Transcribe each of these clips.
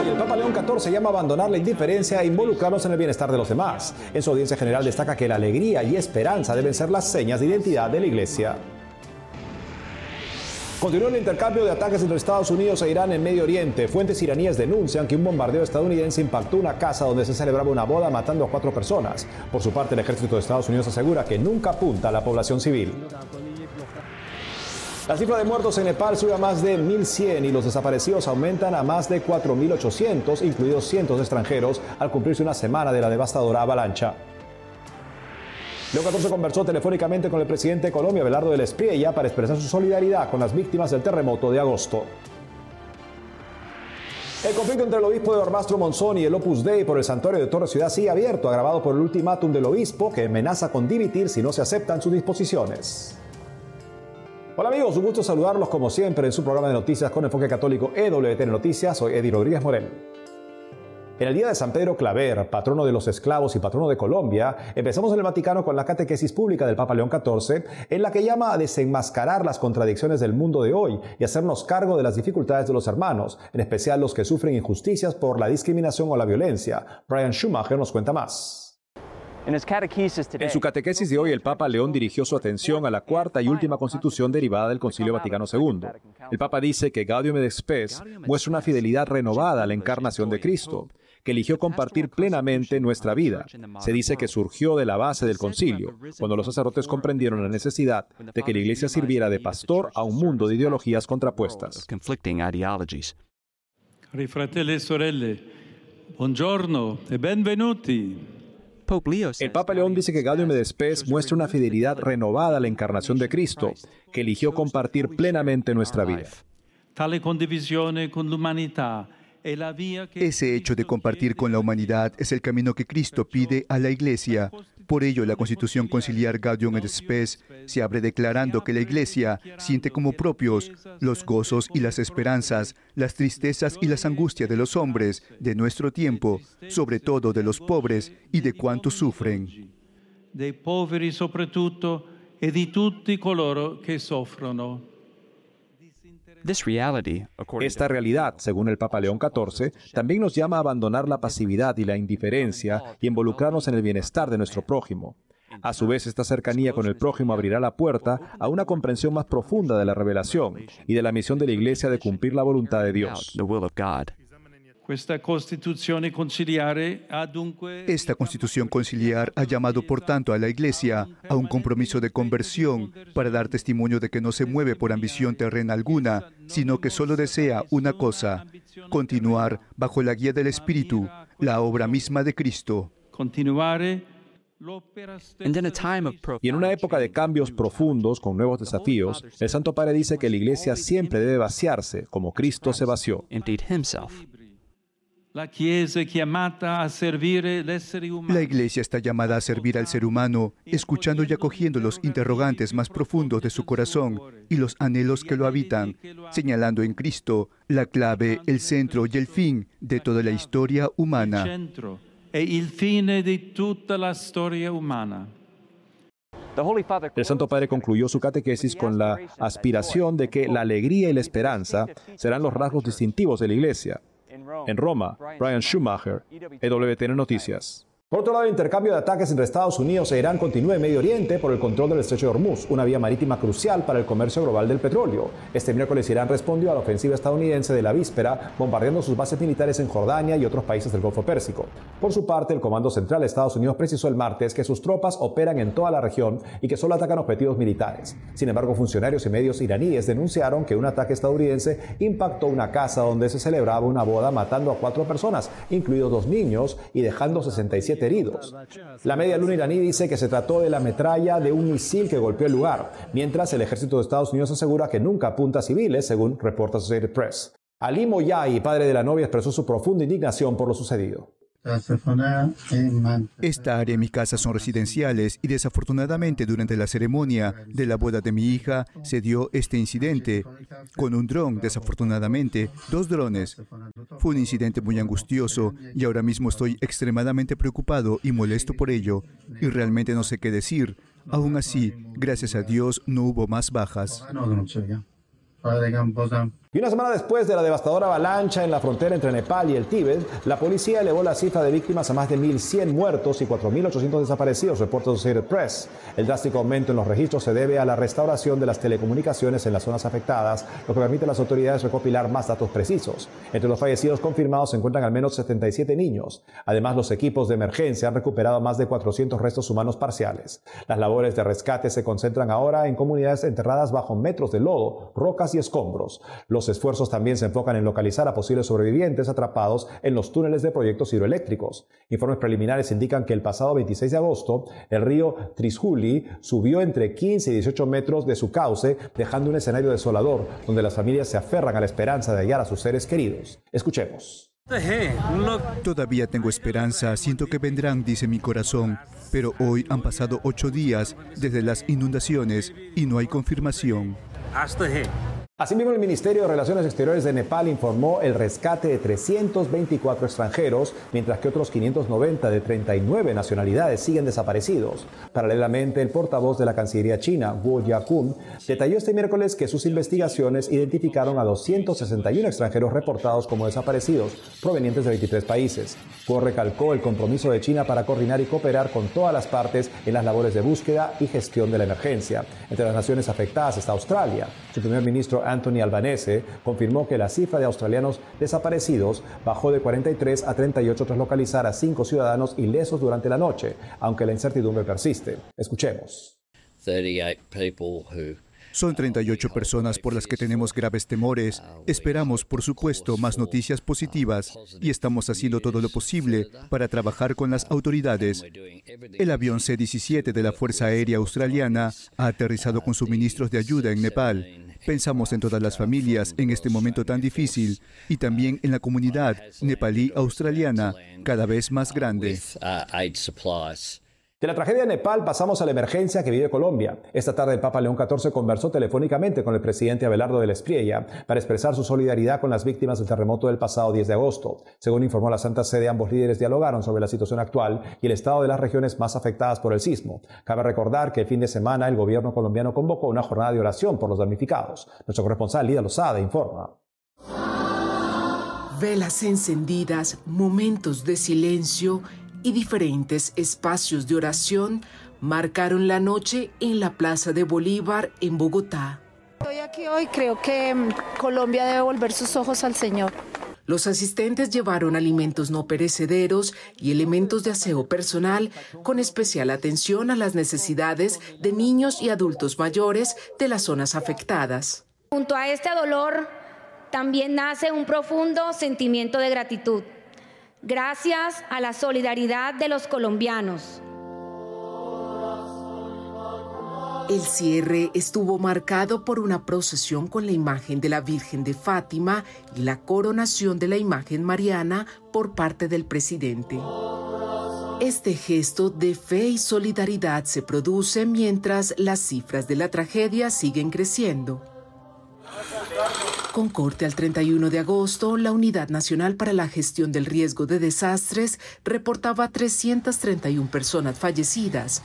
Hoy el Papa León XIV llama a abandonar la indiferencia e involucrarnos en el bienestar de los demás. En su audiencia general destaca que la alegría y esperanza deben ser las señas de identidad de la Iglesia. Continúa el intercambio de ataques entre Estados Unidos e Irán en Medio Oriente. Fuentes iraníes denuncian que un bombardeo estadounidense impactó una casa donde se celebraba una boda, matando a 4 personas. Por su parte, el ejército de Estados Unidos asegura que nunca apunta a la población civil. La cifra de muertos en Nepal sube a más de 1.100 y los desaparecidos aumentan a más de 4.800, incluidos cientos de extranjeros, al cumplirse una semana de la devastadora avalancha. León XIV conversó telefónicamente con el presidente de Colombia, Abelardo del Espriella, para expresar su solidaridad con las víctimas del terremoto de agosto. El conflicto entre el obispo de Ormastro Monzón y el Opus Dei por el santuario de Torre Ciudad sigue abierto, agravado por el ultimátum del obispo, que amenaza con dimitir si no se aceptan sus disposiciones. Hola amigos, un gusto saludarlos como siempre en su programa de noticias con enfoque católico EWTN Noticias. Soy Eddie Rodríguez Morel. En el día de San Pedro Claver, patrono de los esclavos y patrono de Colombia, empezamos en el Vaticano con la catequesis pública del Papa León XIV, en la que llama a desenmascarar las contradicciones del mundo de hoy y hacernos cargo de las dificultades de los hermanos, en especial los que sufren injusticias por la discriminación o la violencia. Brian Schumacher nos cuenta más. En su catequesis de hoy, el Papa León dirigió su atención a la cuarta y última constitución derivada del Concilio Vaticano II. El Papa dice que Gaudium et Spes muestra una fidelidad renovada a la encarnación de Cristo, que eligió compartir plenamente nuestra vida. Se dice que surgió de la base del concilio, cuando los sacerdotes comprendieron la necesidad de que la Iglesia sirviera de pastor a un mundo de ideologías contrapuestas. Cari fratelli e sorelle, buongiorno e benvenuti. El Papa León dice que Gaudium et Spes muestra una fidelidad renovada a la encarnación de Cristo, que eligió compartir plenamente nuestra vida. Ese hecho de compartir con la humanidad es el camino que Cristo pide a la Iglesia. Por ello, la Constitución Conciliar Gaudium et Spes se abre declarando que la Iglesia siente como propios los gozos y las esperanzas, las tristezas y las angustias de los hombres de nuestro tiempo, sobre todo de los pobres y de cuantos sufren. Dei poveri soprattutto e di tutti coloro che soffrono. Esta realidad, según el Papa León XIV, también nos llama a abandonar la pasividad y la indiferencia y involucrarnos en el bienestar de nuestro prójimo. A su vez, esta cercanía con el prójimo abrirá la puerta a una comprensión más profunda de la revelación y de la misión de la Iglesia de cumplir la voluntad de Dios. Esta Constitución Conciliar ha llamado, por tanto, a la Iglesia a un compromiso de conversión para dar testimonio de que no se mueve por ambición terrena alguna, sino que solo desea una cosa: continuar bajo la guía del Espíritu, la obra misma de Cristo. Y en una época de cambios profundos, con nuevos desafíos, el Santo Padre dice que la Iglesia siempre debe vaciarse, como Cristo se vació. La Iglesia está llamada a servir al ser humano, escuchando y acogiendo los interrogantes más profundos de su corazón y los anhelos que lo habitan, señalando en Cristo la clave, el centro y el fin de toda la historia humana. El Santo Padre concluyó su catequesis con la aspiración de que la alegría y la esperanza serán los rasgos distintivos de la Iglesia. En Roma, Brian Schumacher, EWTN Noticias. Por otro lado, el intercambio de ataques entre Estados Unidos e Irán continúa en Medio Oriente por el control del Estrecho de Hormuz, una vía marítima crucial para el comercio global del petróleo. Este miércoles Irán respondió a la ofensiva estadounidense de la víspera, bombardeando sus bases militares en Jordania y otros países del Golfo Pérsico. Por su parte, el Comando Central de Estados Unidos precisó el martes que sus tropas operan en toda la región y que solo atacan objetivos militares. Sin embargo, funcionarios y medios iraníes denunciaron que un ataque estadounidense impactó una casa donde se celebraba una boda, matando a 4 personas, incluidos 2 niños, y dejando 67 heridos. La Media Luna iraní dice que se trató de la metralla de un misil que golpeó el lugar, mientras el ejército de Estados Unidos asegura que nunca apunta a civiles, según reporta Associated Press. Ali Moyai, padre de la novia, expresó su profunda indignación por lo sucedido. Esta área y mi casa son residenciales y desafortunadamente durante la ceremonia de la boda de mi hija se dio este incidente con un dron, desafortunadamente, 2 drones. Fue un incidente muy angustioso y ahora mismo estoy extremadamente preocupado y molesto por ello y realmente no sé qué decir. Aún así, gracias a Dios, no hubo más bajas. Y una semana después de la devastadora avalancha en la frontera entre Nepal y el Tíbet, la policía elevó la cifra de víctimas a más de 1.100 muertos y 4.800 desaparecidos, reporta Associated Press. El drástico aumento en los registros se debe a la restauración de las telecomunicaciones en las zonas afectadas, lo que permite a las autoridades recopilar más datos precisos. Entre los fallecidos confirmados se encuentran al menos 77 niños. Además, los equipos de emergencia han recuperado más de 400 restos humanos parciales. Las labores de rescate se concentran ahora en comunidades enterradas bajo metros de lodo, rocas y escombros. Los esfuerzos también se enfocan en localizar a posibles sobrevivientes atrapados en los túneles de proyectos hidroeléctricos. Informes preliminares indican que el pasado 26 de agosto, el río Trishuli subió entre 15 y 18 metros de su cauce, dejando un escenario desolador donde las familias se aferran a la esperanza de hallar a sus seres queridos. Escuchemos. Todavía tengo esperanza, siento que vendrán, dice mi corazón, pero hoy han pasado 8 días desde las inundaciones y no hay confirmación. Asimismo, el Ministerio de Relaciones Exteriores de Nepal informó el rescate de 324 extranjeros, mientras que otros 590 de 39 nacionalidades siguen desaparecidos. Paralelamente, el portavoz de la Cancillería china, Guo Jiakun, detalló este miércoles que sus investigaciones identificaron a 261 extranjeros reportados como desaparecidos, provenientes de 23 países. Guo recalcó el compromiso de China para coordinar y cooperar con todas las partes en las labores de búsqueda y gestión de la emergencia. Entre las naciones afectadas está Australia. Su primer ministro Anthony Albanese confirmó que la cifra de australianos desaparecidos bajó de 43 a 38 tras localizar a 5 ciudadanos ilesos durante la noche, aunque la incertidumbre persiste. Escuchemos. Son 38 personas por las que tenemos graves temores. Esperamos, por supuesto, más noticias positivas y estamos haciendo todo lo posible para trabajar con las autoridades. El avión C-17 de la Fuerza Aérea Australiana ha aterrizado con suministros de ayuda en Nepal. Pensamos en todas las familias en este momento tan difícil y también en la comunidad nepalí-australiana, cada vez más grande. De la tragedia de Nepal pasamos a la emergencia que vive Colombia. Esta tarde el Papa León XIV conversó telefónicamente con el presidente Abelardo de la Espriella para expresar su solidaridad con las víctimas del terremoto del pasado 10 de agosto. Según informó la Santa Sede, ambos líderes dialogaron sobre la situación actual y el estado de las regiones más afectadas por el sismo. Cabe recordar que el fin de semana el gobierno colombiano convocó una jornada de oración por los damnificados. Nuestro corresponsal Lida Lozada informa. Velas encendidas, momentos de silencio y diferentes espacios de oración marcaron la noche en la Plaza de Bolívar en Bogotá. Estoy aquí hoy, creo que Colombia debe volver sus ojos al Señor. Los asistentes llevaron alimentos no perecederos y elementos de aseo personal, con especial atención a las necesidades de niños y adultos mayores de las zonas afectadas. Junto a este dolor también nace un profundo sentimiento de gratitud. Gracias a la solidaridad de los colombianos. El cierre estuvo marcado por una procesión con la imagen de la Virgen de Fátima y la coronación de la imagen mariana por parte del presidente. Este gesto de fe y solidaridad se produce mientras las cifras de la tragedia siguen creciendo. Con corte al 31 de agosto, la Unidad Nacional para la Gestión del Riesgo de Desastres reportaba 331 personas fallecidas,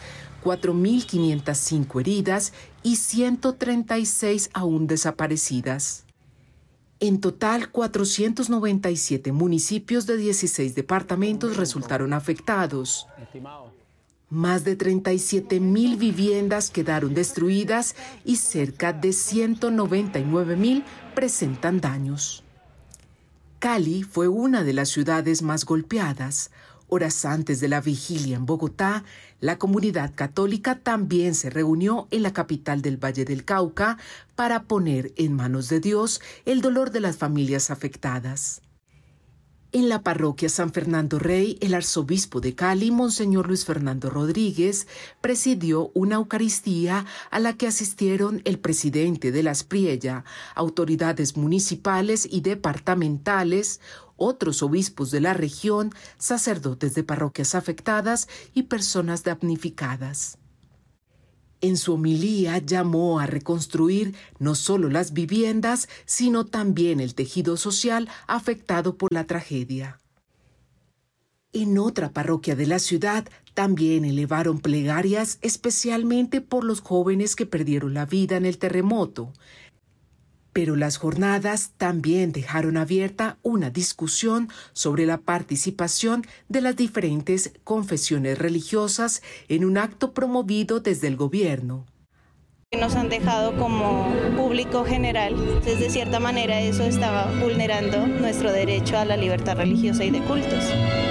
4.505 heridas y 136 aún desaparecidas. En total, 497 municipios de 16 departamentos resultaron afectados. Más de 37.000 viviendas quedaron destruidas y cerca de 199.000 presentan daños. Cali fue una de las ciudades más golpeadas. Horas antes de la vigilia en Bogotá, la comunidad católica también se reunió en la capital del Valle del Cauca para poner en manos de Dios el dolor de las familias afectadas. En la parroquia San Fernando Rey, el arzobispo de Cali, Monseñor Luis Fernando Rodríguez, presidió una Eucaristía a la que asistieron el presidente de la Espriella, autoridades municipales y departamentales, otros obispos de la región, sacerdotes de parroquias afectadas y personas damnificadas. En su homilía llamó a reconstruir no solo las viviendas, sino también el tejido social afectado por la tragedia. En otra parroquia de la ciudad también elevaron plegarias especialmente por los jóvenes que perdieron la vida en el terremoto. Pero las jornadas también dejaron abierta una discusión sobre la participación de las diferentes confesiones religiosas en un acto promovido desde el gobierno. Nos han dejado como público general, entonces de cierta manera eso estaba vulnerando nuestro derecho a la libertad religiosa y de cultos.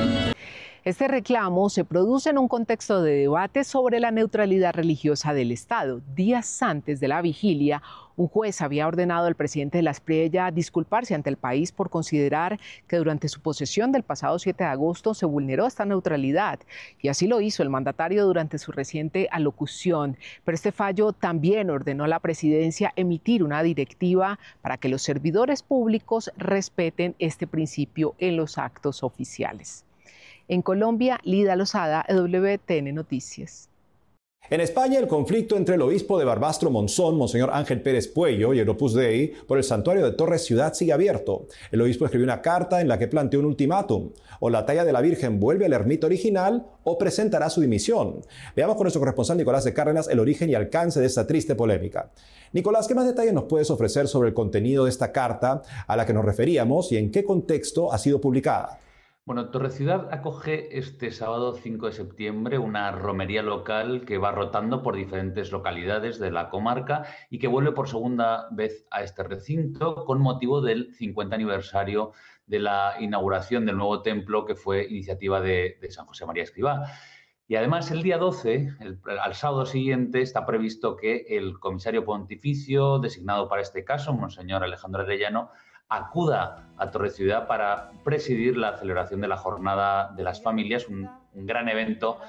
Este reclamo se produce en un contexto de debate sobre la neutralidad religiosa del Estado. Días antes de la vigilia, un juez había ordenado al presidente de la Espriella disculparse ante el país por considerar que durante su posesión del pasado 7 de agosto se vulneró esta neutralidad. Y así lo hizo el mandatario durante su reciente alocución. Pero este fallo también ordenó a la presidencia emitir una directiva para que los servidores públicos respeten este principio en los actos oficiales. En Colombia, Lida Lozada, EWTN Noticias. En España, el conflicto entre el obispo de Barbastro Monzón, Monseñor Ángel Pérez Puello, y el Opus Dei por el santuario de Torres Ciudad sigue abierto. El obispo escribió una carta en la que planteó un ultimátum: o la talla de la Virgen vuelve a la ermita original o presentará su dimisión. Veamos con nuestro corresponsal Nicolás de Cárdenas el origen y alcance de esta triste polémica. Nicolás, ¿qué más detalles nos puedes ofrecer sobre el contenido de esta carta a la que nos referíamos y en qué contexto ha sido publicada? Bueno, Torreciudad acoge este sábado 5 de septiembre una romería local que va rotando por diferentes localidades de la comarca y que vuelve por segunda vez a este recinto con motivo del 50 aniversario de la inauguración del nuevo templo, que fue iniciativa de San José María Escrivá. Y además el día 12, al sábado siguiente, está previsto que el comisario pontificio designado para este caso, Monseñor Alejandro Arellano, acuda a Torreciudad para presidir la celebración de la Jornada de las Familias, un gran evento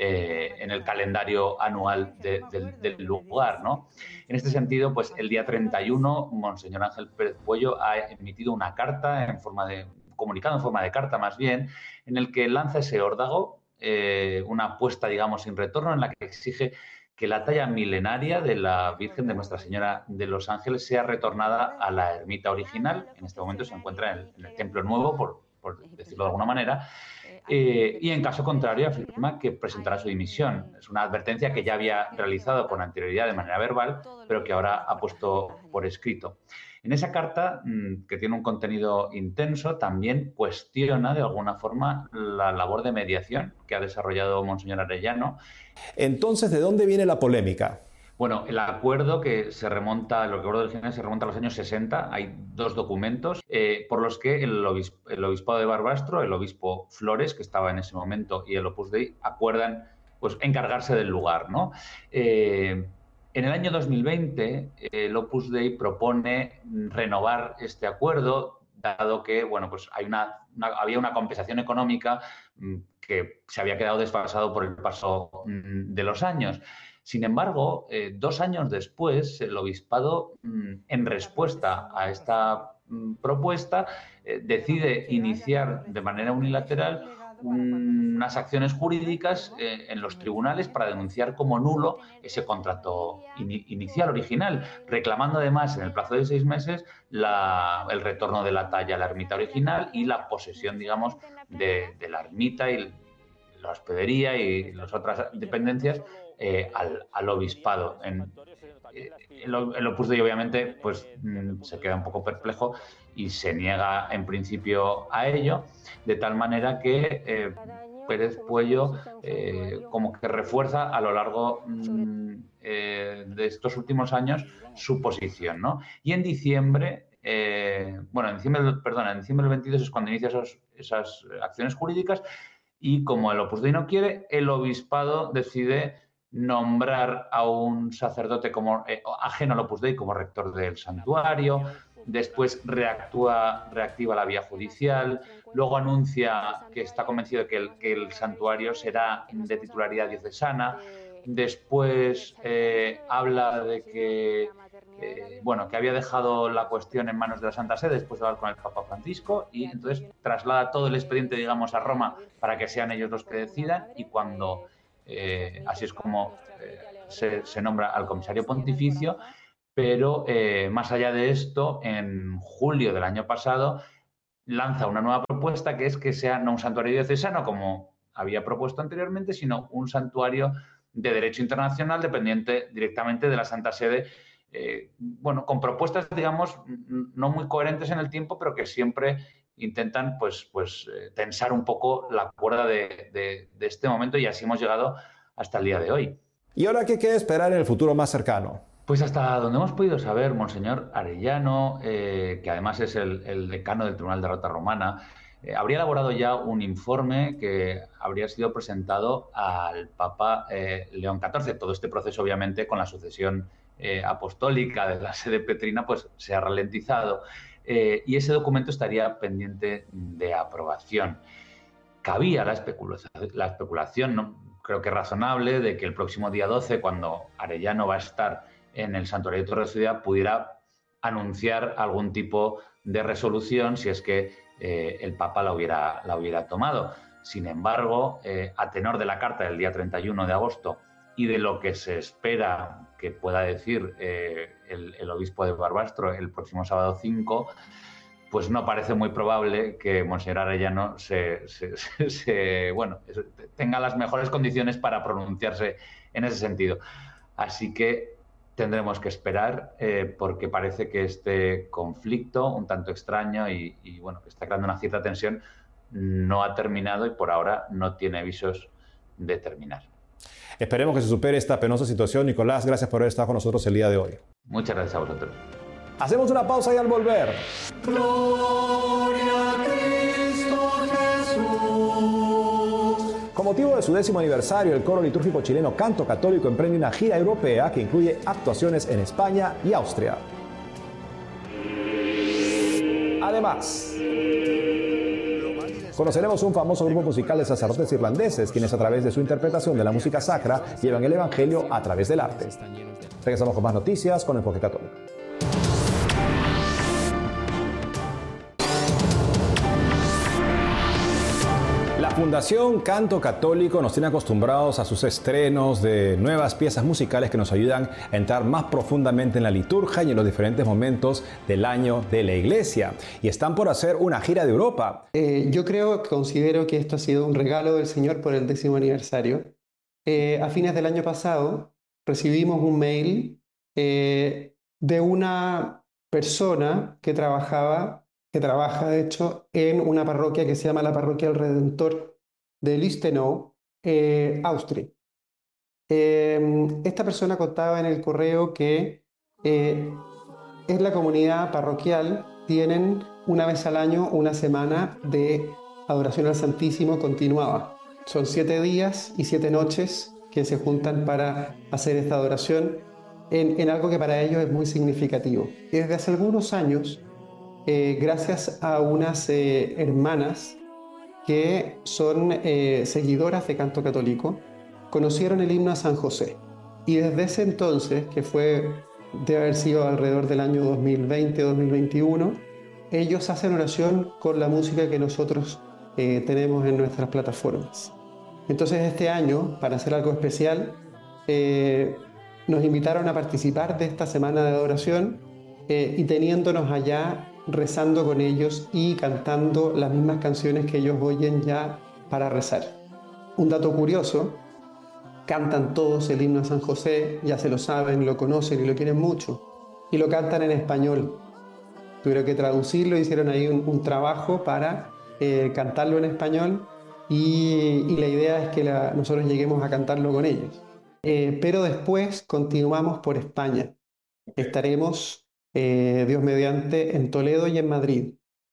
en el calendario anual del lugar, ¿no? En este sentido, pues el día 31, Monseñor Ángel Pérez Puello ha emitido una carta comunicado en forma de carta más bien, en el que lanza ese órdago, una apuesta, digamos, sin retorno, en la que exige que la talla milenaria de la Virgen de Nuestra Señora de los Ángeles sea retornada a la ermita original. En este momento se encuentra en el templo nuevo, por decirlo de alguna manera, y en caso contrario afirma que presentará su dimisión. Es una advertencia que ya había realizado con anterioridad de manera verbal, pero que ahora ha puesto por escrito. En esa carta, que tiene un contenido intenso, también cuestiona de alguna forma la labor de mediación que ha desarrollado Monseñor Arellano. Entonces, ¿de dónde viene la polémica? Bueno, el acuerdo que se remonta, el acuerdo original se remonta a los años 60. Hay dos documentos por los que el obispado de Barbastro, el obispo Flores, que estaba en ese momento, y el Opus Dei acuerdan, pues, encargarse del lugar, ¿no? En el año 2020, el Opus Dei propone renovar este acuerdo, dado que, bueno, pues había una compensación económica que se había quedado desfasado por el paso de los años. Sin embargo, 2 años después, el obispado, en respuesta a esta propuesta, decide iniciar de manera unilateral unas acciones jurídicas en los tribunales para denunciar como nulo ese contrato inicial, original, reclamando además en el plazo de 6 meses el retorno de la talla a la ermita original y la posesión, digamos, de la ermita y la hospedería y las otras dependencias al obispado. El Opus Dei obviamente pues se queda un poco perplejo y se niega en principio a ello, de tal manera que Pérez Puello como que refuerza a lo largo de estos últimos años su posición, ¿no? Y en diciembre, en diciembre del 22 es cuando inicia esas acciones jurídicas, y como el Opus Dei no quiere, el obispado decide nombrar a un sacerdote ajeno al Opus Dei como rector del santuario. Después reactiva la vía judicial, luego anuncia que está convencido de que el santuario será de titularidad diocesana. Después habla de que había dejado la cuestión en manos de la Santa Sede después de hablar con el Papa Francisco, y entonces traslada todo el expediente, digamos, a Roma para que sean ellos los que decidan, y cuando así es como se nombra al comisario pontificio. Pero más allá de esto, en julio del año pasado lanza una nueva propuesta, que es que sea no un santuario diocesano como había propuesto anteriormente, sino un santuario de derecho internacional dependiente directamente de la Santa Sede, bueno, con propuestas, digamos, no muy coherentes en el tiempo, pero que siempre intentan pues tensar un poco la cuerda de este momento, y así hemos llegado hasta el día de hoy. ¿Y ahora qué queda esperar en el futuro más cercano? Pues hasta donde hemos podido saber, Monseñor Arellano, que además es el decano del Tribunal de Rota Romana, habría elaborado ya un informe que habría sido presentado al Papa León XIV. Todo este proceso, obviamente, con la sucesión apostólica de la sede petrina, pues se ha ralentizado, y ese documento estaría pendiente de aprobación. Cabía la especulación, ¿no? Creo que razonable, de que el próximo día 12, cuando Arellano va a estar en el Santuario de Torre de Ciudad, pudiera anunciar algún tipo de resolución si es que el Papa la hubiera tomado. Sin embargo, a tenor de la carta del día 31 de agosto y de lo que se espera que pueda decir el obispo de Barbastro el próximo sábado 5, pues no parece muy probable que Monseñor Arellano tenga las mejores condiciones para pronunciarse en ese sentido. Así que tendremos que esperar, porque parece que este conflicto, un tanto extraño y bueno, que está creando una cierta tensión, no ha terminado y por ahora no tiene visos de terminar. Esperemos que se supere esta penosa situación. Nicolás, gracias por haber estado con nosotros el día de hoy. Muchas gracias a vosotros. Hacemos una pausa y al volver. Gloria a Cristo Jesús. Con motivo de su 10º aniversario, el coro litúrgico chileno Canto Católico emprende una gira europea que incluye actuaciones en España y Austria. Además, conoceremos un famoso grupo musical de sacerdotes irlandeses, quienes a través de su interpretación de la música sacra llevan el Evangelio a través del arte. Regresamos con más noticias con Enfoque Católico. La Fundación Canto Católico nos tiene acostumbrados a sus estrenos de nuevas piezas musicales que nos ayudan a entrar más profundamente en la liturgia y en los diferentes momentos del año de la Iglesia. Y están por hacer una gira de Europa. Considero que esto ha sido un regalo del Señor por el 10º aniversario. A fines del año pasado recibimos un mail de una persona que trabaja de hecho en una parroquia que se llama la Parroquia del Redentor de Listenau, Austria. Esta persona contaba en el correo que en la comunidad parroquial tienen una vez al año una semana de adoración al Santísimo continuada. Son 7 días y 7 noches que se juntan para hacer esta adoración en algo que para ellos es muy significativo. Y desde hace algunos años, gracias a unas hermanas que son seguidoras de Canto Católico, conocieron el himno a San José. Y desde ese entonces, que debe haber sido alrededor del año 2020-2021, ellos hacen oración con la música que nosotros tenemos en nuestras plataformas. Entonces este año, para hacer algo especial, nos invitaron a participar de esta semana de adoración y teniéndonos allá, rezando con ellos y cantando las mismas canciones que ellos oyen ya para rezar. Un dato curioso, cantan todos el himno a San José, ya se lo saben, lo conocen y lo quieren mucho, y lo cantan en español. Tuvieron que traducirlo, hicieron ahí un trabajo para cantarlo en español y la idea es que nosotros lleguemos a cantarlo con ellos. Pero después continuamos por España. Estaremos Dios mediante, en Toledo y en Madrid.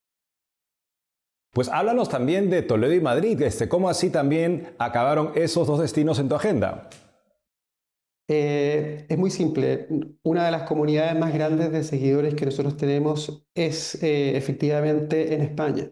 Pues háblanos también de Toledo y Madrid. ¿Cómo así también acabaron esos dos destinos en tu agenda? Es muy simple. Una de las comunidades más grandes de seguidores que nosotros tenemos es efectivamente en España.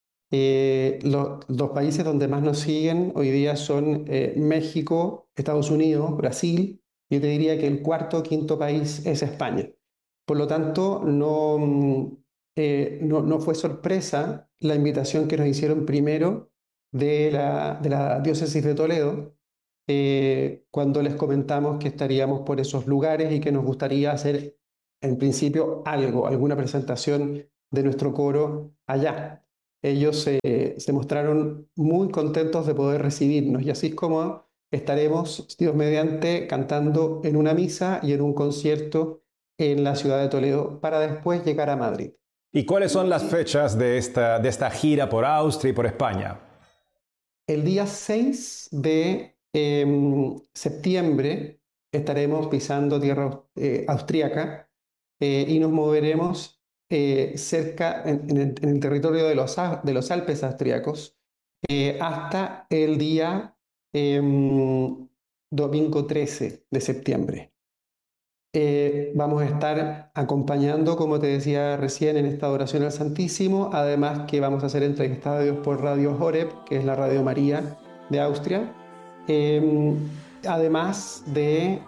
Los países donde más nos siguen hoy día son México, Estados Unidos, Brasil. Yo te diría que el cuarto o quinto país es España. Por lo tanto, no fue sorpresa la invitación que nos hicieron primero de la diócesis de Toledo, cuando les comentamos que estaríamos por esos lugares y que nos gustaría hacer, en principio, alguna presentación de nuestro coro allá. Ellos se mostraron muy contentos de poder recibirnos y así es como estaremos, Dios mediante, cantando en una misa y en un concierto en la ciudad de Toledo para después llegar a Madrid. ¿Y cuáles son las fechas de esta gira por Austria y por España? El día 6 de septiembre estaremos pisando tierra austríaca y nos moveremos cerca en el territorio de los Alpes austríacos hasta el día domingo 13 de septiembre. Vamos a estar acompañando, como te decía recién, en esta adoración al Santísimo, además que vamos a ser entrevistados por Radio Horeb, que es la Radio María de Austria, además de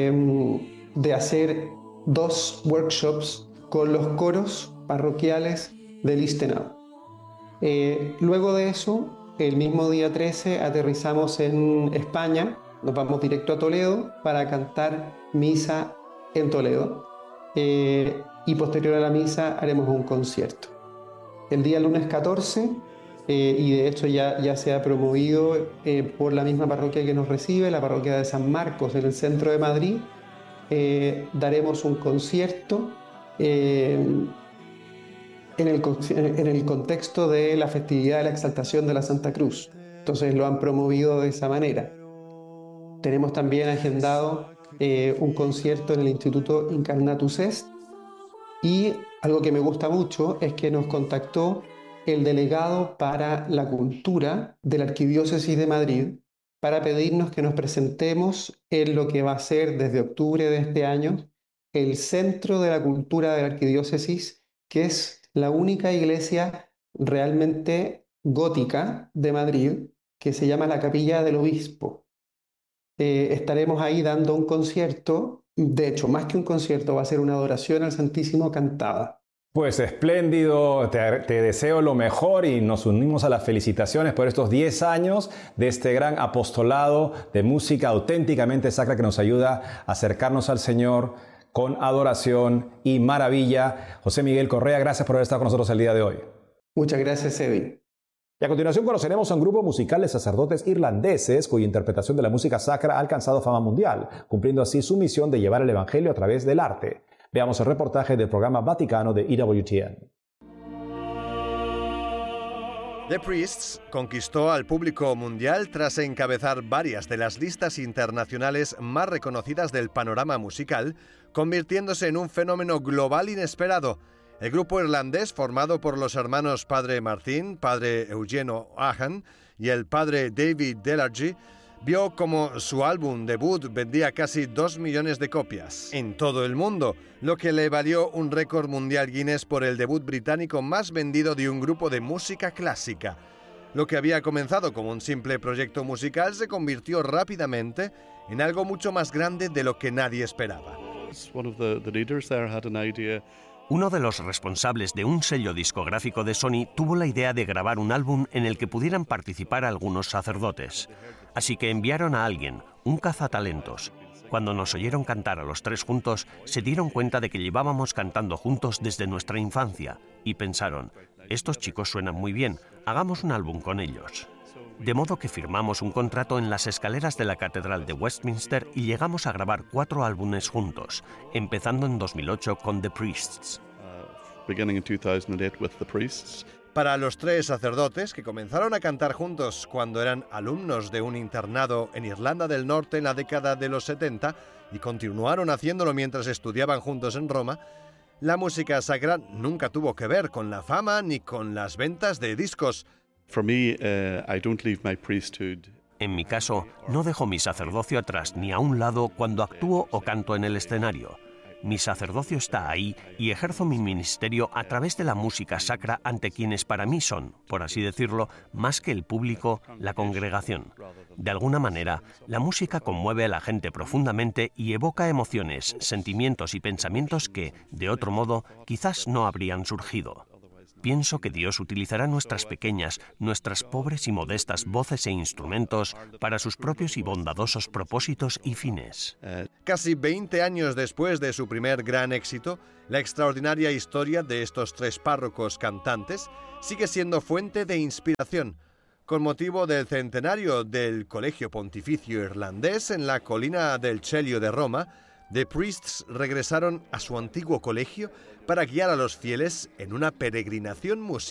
hacer 2 workshops con los coros parroquiales de Lichtenau. Luego de eso, el mismo día 13 aterrizamos en España, nos vamos directo a Toledo para cantar misa en Toledo y posterior a la misa haremos un concierto. El día lunes 14, y de hecho ya se ha promovido por la misma parroquia que nos recibe, la parroquia de San Marcos en el centro de Madrid, daremos un concierto en el contexto de la festividad de la exaltación de la Santa Cruz. Entonces lo han promovido de esa manera. Tenemos también agendado un concierto en el Instituto Incarnatus Est, y algo que me gusta mucho es que nos contactó el delegado para la cultura de la Arquidiócesis de Madrid para pedirnos que nos presentemos en lo que va a ser desde octubre de este año el Centro de la Cultura de la Arquidiócesis, que es la única iglesia realmente gótica de Madrid, que se llama la Capilla del Obispo. Estaremos ahí dando un concierto, de hecho, más que un concierto, va a ser una adoración al Santísimo cantada. Pues espléndido, te deseo lo mejor y nos unimos a las felicitaciones por estos 10 años de este gran apostolado de música auténticamente sacra que nos ayuda a acercarnos al Señor con adoración y maravilla. José Miguel Correa, gracias por haber estado con nosotros el día de hoy. Muchas gracias, Eddie. Y a continuación conoceremos a un grupo musical de sacerdotes irlandeses cuya interpretación de la música sacra ha alcanzado fama mundial, cumpliendo así su misión de llevar el Evangelio a través del arte. Veamos el reportaje del programa Vaticano de EWTN. The Priests conquistó al público mundial tras encabezar varias de las listas internacionales más reconocidas del panorama musical, convirtiéndose en un fenómeno global inesperado. El grupo irlandés, formado por los hermanos Padre Martin, Padre Eugenio Ahan y el Padre David Delargy, vio como su álbum debut vendía casi 2 millones de copias en todo el mundo, lo que le valió un récord mundial Guinness por el debut británico más vendido de un grupo de música clásica. Lo que había comenzado como un simple proyecto musical se convirtió rápidamente en algo mucho más grande de lo que nadie esperaba. Uno de los responsables de un sello discográfico de Sony tuvo la idea de grabar un álbum en el que pudieran participar algunos sacerdotes. Así que enviaron a alguien, un cazatalentos. Cuando nos oyeron cantar a los 3 juntos, se dieron cuenta de que llevábamos cantando juntos desde nuestra infancia y pensaron, estos chicos suenan muy bien, hagamos un álbum con ellos. De modo que firmamos un contrato en las escaleras de la Catedral de Westminster y llegamos a grabar 4 álbumes juntos, empezando en 2008 con The Priests. Para los 3 sacerdotes, que comenzaron a cantar juntos cuando eran alumnos de un internado en Irlanda del Norte en la década de los 70 y continuaron haciéndolo mientras estudiaban juntos en Roma, la música sacra nunca tuvo que ver con la fama ni con las ventas de discos. En mi caso, no dejo mi sacerdocio atrás ni a un lado cuando actúo o canto en el escenario. Mi sacerdocio está ahí y ejerzo mi ministerio a través de la música sacra ante quienes para mí son, por así decirlo, más que el público, la congregación. De alguna manera, la música conmueve a la gente profundamente y evoca emociones, sentimientos y pensamientos que, de otro modo, quizás no habrían surgido. Pienso que Dios utilizará nuestras pequeñas, nuestras pobres y modestas voces e instrumentos para sus propios y bondadosos propósitos y fines. Casi 20 años después de su primer gran éxito, la extraordinaria historia de estos 3 párrocos cantantes sigue siendo fuente de inspiración. Con motivo del centenario del Colegio Pontificio Irlandés en la colina del Celio de Roma, The Priests regresaron a su antiguo colegio para guiar a los fieles en una peregrinación musical.